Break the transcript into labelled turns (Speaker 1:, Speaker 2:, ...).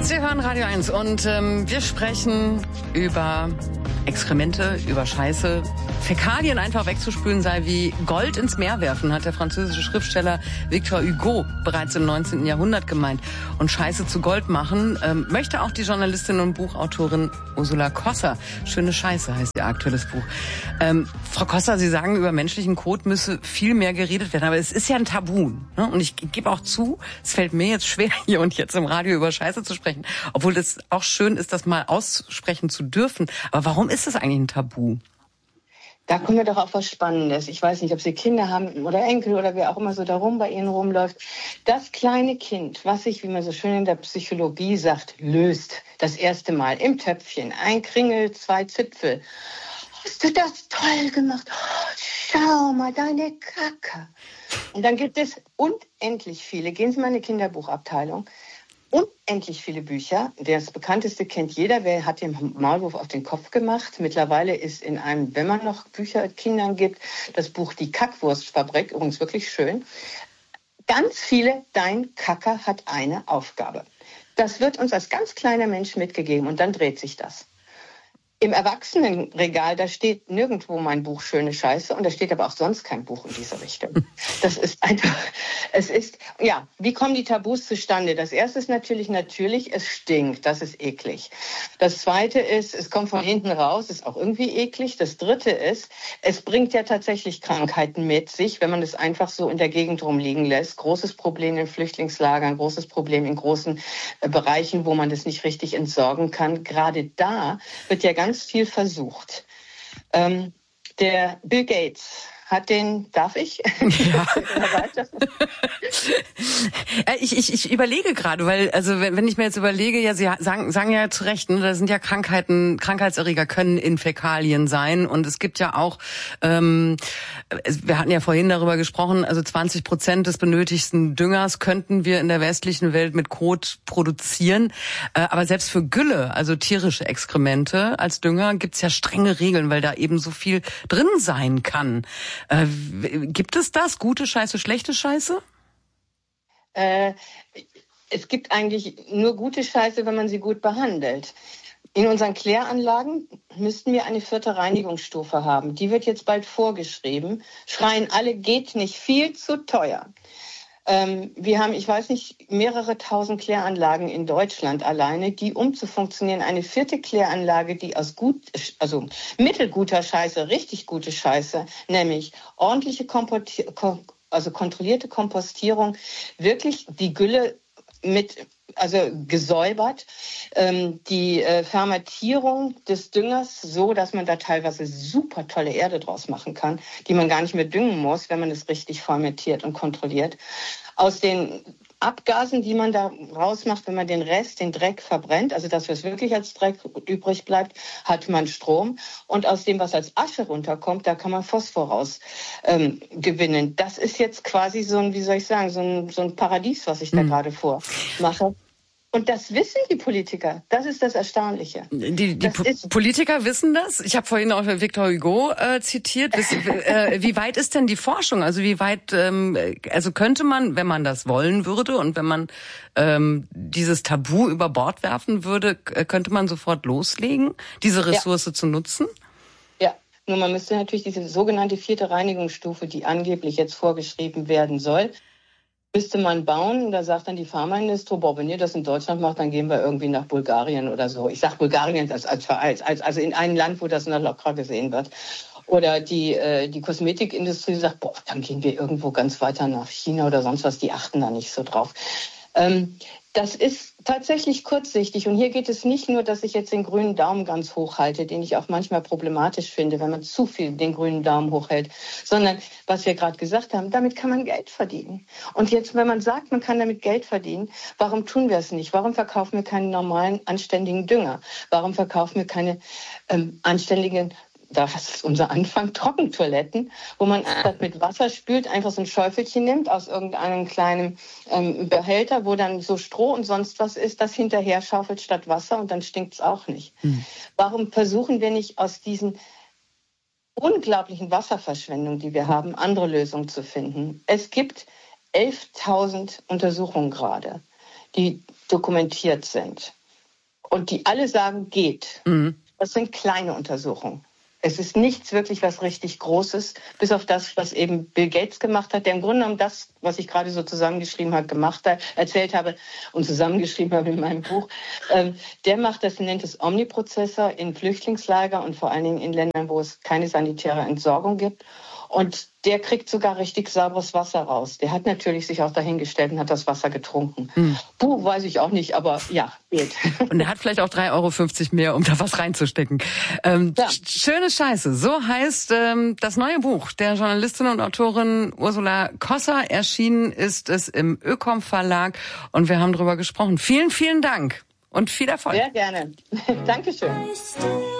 Speaker 1: Sie hören Radio 1 und wir sprechen über Exkremente, über Scheiße. Fäkalien einfach wegzuspülen sei wie Gold ins Meer werfen, hat der französische Schriftsteller Victor Hugo bereits im 19. Jahrhundert gemeint. Und Scheiße zu Gold machen möchte auch die Journalistin und Buchautorin Ursula Kosser. Schöne Scheiße heißt ihr aktuelles Buch. Frau Kosser, Sie sagen, über menschlichen Kot müsse viel mehr geredet werden, aber es ist ja ein Tabu. Ne? Und ich gebe auch zu, es fällt mir jetzt schwer, hier und jetzt im Radio über Scheiße zu sprechen, obwohl das auch schön ist, das mal aussprechen zu dürfen. Aber warum ist das eigentlich ein Tabu?
Speaker 2: Da kommen wir doch auf was Spannendes. Ich weiß nicht, ob Sie Kinder haben oder Enkel oder wer auch immer so darum bei Ihnen rumläuft. Das kleine Kind, was sich, wie man so schön in der Psychologie sagt, löst, das erste Mal im Töpfchen, ein Kringel, 2 Zipfel. Hast du das toll gemacht? Oh, schau mal, deine Kacke. Und dann gibt es unendlich viele, gehen Sie mal in die Kinderbuchabteilung, unendlich viele Bücher. Das bekannteste kennt jeder. Wer hat den Maulwurf auf den Kopf gemacht? Mittlerweile ist in einem, wenn man noch Bücher Kindern gibt, das Buch Die Kackwurstfabrik, übrigens wirklich schön. Ganz viele, dein Kacker hat eine Aufgabe. Das wird uns als ganz kleiner Mensch mitgegeben und dann dreht sich das. Im Erwachsenenregal, da steht nirgendwo mein Buch Schöne Scheiße und da steht aber auch sonst kein Buch in diese Richtung. Das ist einfach, es ist, ja, wie kommen die Tabus zustande? Das erste ist natürlich, es stinkt, das ist eklig. Das zweite ist, es kommt von hinten raus, ist auch irgendwie eklig. Das dritte ist, es bringt ja tatsächlich Krankheiten mit sich, wenn man es einfach so in der Gegend rumliegen lässt. Großes Problem in Flüchtlingslagern, großes Problem in großen Bereichen, wo man das nicht richtig entsorgen kann. Gerade da wird ja ganz viel versucht. Der Bill Gates hat den, darf ich?
Speaker 1: Ja. Ich überlege gerade, weil, also wenn ich mir jetzt überlege, ja, Sie sagen ja zu Recht, ne, da sind ja Krankheitserreger können in Fäkalien sein und es gibt ja auch, wir hatten ja vorhin darüber gesprochen, also 20% des benötigten Düngers könnten wir in der westlichen Welt mit Kot produzieren, aber selbst für Gülle, also tierische Exkremente als Dünger, gibt's ja strenge Regeln, weil da eben so viel drin sein kann. Gibt es das? Gute Scheiße, schlechte Scheiße?
Speaker 2: Es gibt eigentlich nur gute Scheiße, wenn man sie gut behandelt. In unseren Kläranlagen müssten wir eine 4. Reinigungsstufe haben. Die wird jetzt bald vorgeschrieben. Schreien alle, geht nicht, viel zu teuer. Wir haben, ich weiß nicht, mehrere tausend Kläranlagen in Deutschland alleine, die, um zu funktionieren, eine 4. Kläranlage, die aus mittelguter Scheiße, richtig gute Scheiße, nämlich ordentliche kontrollierte Kompostierung, wirklich die Gülle gesäubert, die Fermentierung des Düngers so, dass man da teilweise super tolle Erde draus machen kann, die man gar nicht mehr düngen muss, wenn man es richtig fermentiert und kontrolliert. Aus den Abgasen, die man da rausmacht, wenn man den Dreck verbrennt, also das, was wirklich als Dreck übrig bleibt, hat man Strom. Und aus dem, was als Asche runterkommt, da kann man Phosphor raus gewinnen. Das ist jetzt quasi so ein, wie soll ich sagen, so ein Paradies, was ich da gerade vormache. Und das wissen die Politiker. Das ist das Erstaunliche.
Speaker 1: Die Politiker wissen das? Ich habe vorhin auch Victor Hugo zitiert. Wie weit ist denn die Forschung? Also wie weit, also könnte man, wenn man das wollen würde und wenn man dieses Tabu über Bord werfen würde, könnte man sofort loslegen, diese Ressource zu nutzen? Ja,
Speaker 2: nur man müsste natürlich diese sogenannte 4. Reinigungsstufe, die angeblich jetzt vorgeschrieben werden soll, müsste man bauen. Da sagt dann die Pharmaindustrie, wenn ihr das in Deutschland macht, dann gehen wir irgendwie nach Bulgarien oder so. Ich sage Bulgarien also in ein Land, wo das noch locker gesehen wird. Oder die Kosmetikindustrie sagt, dann gehen wir irgendwo ganz weiter nach China oder sonst was. Die achten da nicht so drauf. Das ist tatsächlich kurzsichtig. Und hier geht es nicht nur, dass ich jetzt den grünen Daumen ganz hoch halte, den ich auch manchmal problematisch finde, wenn man zu viel den grünen Daumen hochhält, sondern, was wir gerade gesagt haben, damit kann man Geld verdienen. Und jetzt, wenn man sagt, man kann damit Geld verdienen, warum tun wir es nicht? Warum verkaufen wir keinen normalen, anständigen Dünger? Warum verkaufen wir keine anständigen, das ist unser Anfang, Trockentoiletten, wo man statt mit Wasser spült, einfach so ein Schäufelchen nimmt aus irgendeinem kleinen Behälter, wo dann so Stroh und sonst was ist, das hinterher schaufelt statt Wasser und dann stinkt es auch nicht. Warum versuchen wir nicht aus diesen unglaublichen Wasserverschwendungen, die wir haben, andere Lösungen zu finden? Es gibt 11.000 Untersuchungen gerade, die dokumentiert sind und die alle sagen, geht. Das sind kleine Untersuchungen. Es ist nichts wirklich was richtig Großes, bis auf das, was eben Bill Gates gemacht hat, der im Grunde genommen das, was ich gerade so zusammengeschrieben habe, erzählt habe und zusammengeschrieben habe in meinem Buch. Der macht das, nennt es Omniprozessor in Flüchtlingslager und vor allen Dingen in Ländern, wo es keine sanitäre Entsorgung gibt. Und der kriegt sogar richtig sauberes Wasser raus. Der hat natürlich sich auch dahingestellt und hat das Wasser getrunken. Weiß ich auch nicht, aber ja, geht.
Speaker 1: Und er hat vielleicht auch 3,50 € mehr, um da was reinzustecken. Schöne Scheiße. So heißt das neue Buch der Journalistin und Autorin Ursula Kosser. Erschienen ist es im Ökom Verlag und wir haben drüber gesprochen. Vielen, vielen Dank und viel Erfolg.
Speaker 2: Sehr gerne. Dankeschön.